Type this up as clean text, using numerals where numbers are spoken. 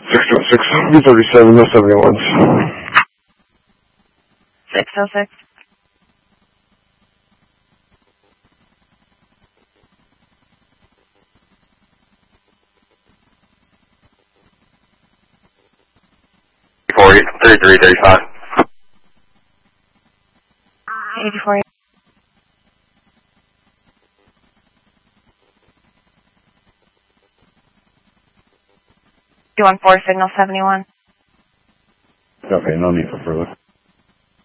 606, B37, no 71s. 606. 3335. 84. 214, signal 71. Okay, no need for further.